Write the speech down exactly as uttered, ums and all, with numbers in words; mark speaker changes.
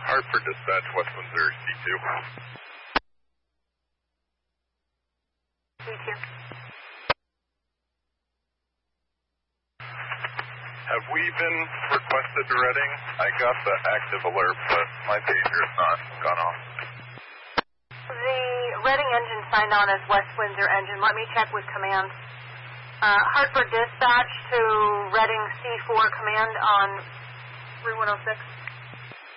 Speaker 1: Hartford Dispatch, West Windsor, C two.
Speaker 2: C two.
Speaker 1: Have we been requested to Reading? I got the active alert, but my pager's not gone off.
Speaker 2: The Reading engine signed on as West Windsor engine. Let me check with command. Uh, Hartford Dispatch to Reading C four command on three one oh six.